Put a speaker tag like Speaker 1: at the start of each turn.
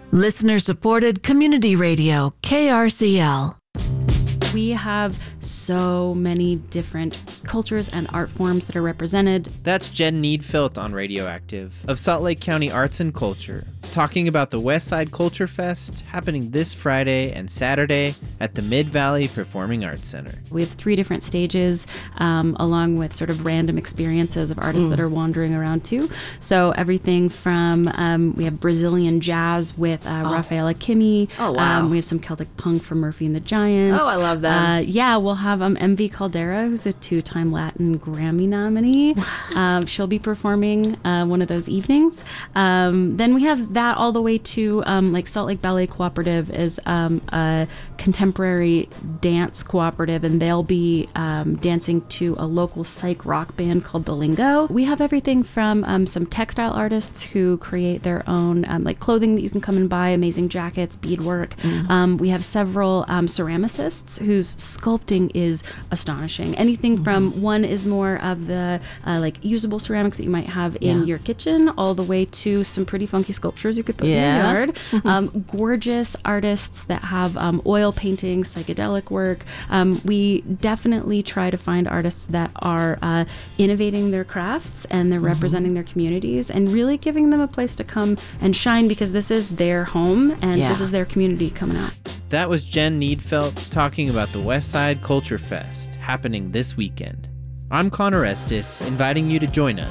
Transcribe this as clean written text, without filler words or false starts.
Speaker 1: Listener-supported community radio, KRCL.
Speaker 2: We have so many different cultures and art forms that are represented.
Speaker 3: That's Jen Needfelt on Radioactive of Salt Lake County Arts and Culture, talking about the West Side Culture Fest happening this Friday and Saturday at the Mid-Valley Performing Arts Center.
Speaker 2: We have 3 different stages, along with sort of random experiences of artists that are wandering around too. So everything from, we have Brazilian jazz with Rafaela Kimi.
Speaker 4: Oh, wow.
Speaker 2: We have some Celtic punk from Murphy and the Giants.
Speaker 4: Oh, I love that.
Speaker 2: We'll have MV Caldera, who's a 2-time Latin Grammy nominee. She'll be performing one of those evenings. Then we have that all the way to like Salt Lake Ballet Cooperative is a contemporary dance cooperative, and they'll be dancing to a local psych rock band called The Lingo. We have everything from some textile artists who create their own like clothing that you can come and buy, amazing jackets, beadwork. We have several ceramicists whose sculpting is astonishing. Anything from one is more of the like usable ceramics that you might have in your kitchen, all the way to some pretty funky sculptures you could put in your yard. Gorgeous artists that have oil paintings, psychedelic work. We definitely try to find artists that are innovating their crafts and they're representing their communities and really giving them a place to come and shine, because this is their home and this is their community coming out.
Speaker 3: That was Jen Needfelt talking about the West Side Culture Fest happening this weekend. I'm Connor Estes, inviting you to join us